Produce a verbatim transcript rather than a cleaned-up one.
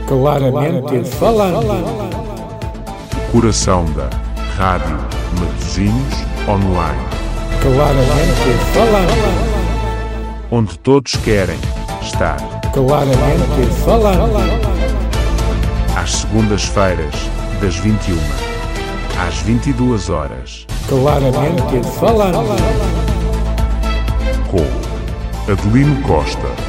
Claramente falando. Coração da Rádio Matosinhos Online. Claramente falando. Onde todos querem estar. Claramente falando. Às segundas-feiras, das vinte e uma às vinte e duas horas. Claramente falando. Com Adelino Costa.